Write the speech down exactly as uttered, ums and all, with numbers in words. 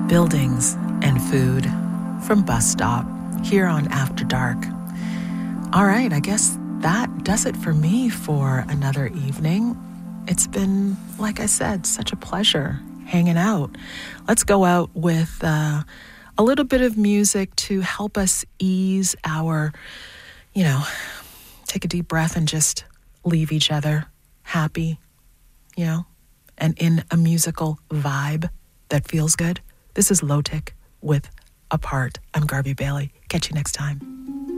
buildings and food from Bus Stop here on After Dark. All right, I guess that does it for me for another evening. It's been, like I said, such a pleasure hanging out. Let's go out with uh, a little bit of music to help us ease our, you know, take a deep breath and just leave each other happy, you know, and in a musical vibe that feels good. This is Low Tick with Apart. I'm Garvey Bailey. Catch you next time.